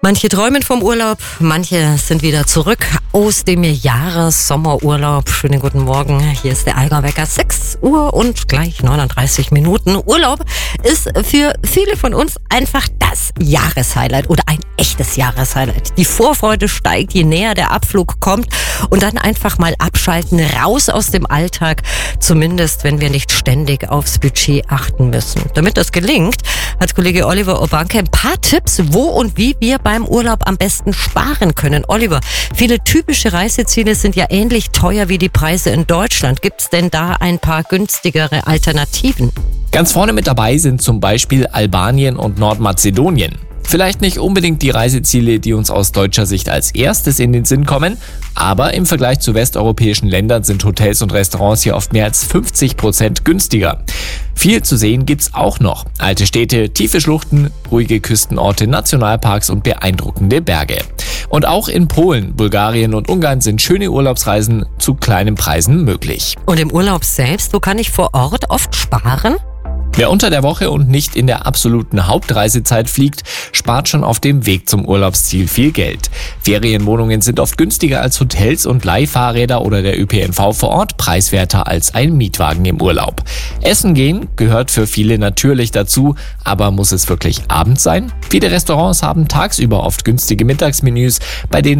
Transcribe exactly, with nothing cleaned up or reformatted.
Manche träumen vom Urlaub, manche sind wieder zurück aus dem Jahres-Sommerurlaub. Schönen guten Morgen, hier ist der Allgäu Wecker, sechs Uhr und gleich neununddreißig Minuten. Urlaub ist für viele von uns einfach das Jahreshighlight oder ein echtes Jahreshighlight. Die Vorfreude steigt, je näher der Abflug kommt und dann einfach mal abschalten, raus aus dem Alltag, zumindest wenn wir nicht ständig aufs Budget achten müssen. Damit das gelingt, hat Kollege Oliver Urbanke ein paar Tipps, wo und wie wir beim Urlaub am besten sparen können. Oliver, viele typische Reiseziele sind ja ähnlich teuer wie die Preise in Deutschland. Gibt es denn da ein paar günstigere Alternativen? Ganz vorne mit dabei sind zum Beispiel Albanien und Nordmazedonien. Vielleicht nicht unbedingt die Reiseziele, die uns aus deutscher Sicht als erstes in den Sinn kommen, aber im Vergleich zu westeuropäischen Ländern sind Hotels und Restaurants hier oft mehr als fünfzig Prozent günstiger. Viel zu sehen gibt's auch noch. Alte Städte, tiefe Schluchten, ruhige Küstenorte, Nationalparks und beeindruckende Berge. Und auch in Polen, Bulgarien und Ungarn sind schöne Urlaubsreisen zu kleinen Preisen möglich. Und im Urlaub selbst, wo kann ich vor Ort oft sparen? Wer unter der Woche und nicht in der absoluten Hauptreisezeit fliegt, spart schon auf dem Weg zum Urlaubsziel viel Geld. Ferienwohnungen sind oft günstiger als Hotels und Leihfahrräder oder der Ö P N V vor Ort preiswerter als ein Mietwagen im Urlaub. Essen gehen gehört für viele natürlich dazu, aber muss es wirklich abends sein? Viele Restaurants haben tagsüber oft günstige Mittagsmenüs, bei denen